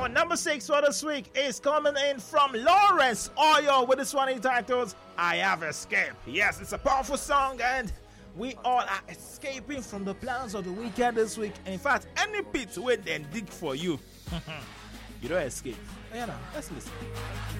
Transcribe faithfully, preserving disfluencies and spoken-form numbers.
Our number six for this week is coming in from Lawrence Oyo with this one entitled I Have Escaped. Yes, it's a powerful song and we all are escaping from the plans of the wicked this week. In fact, any pit where they dig for you, you don't escape. Yeah, now, let's listen.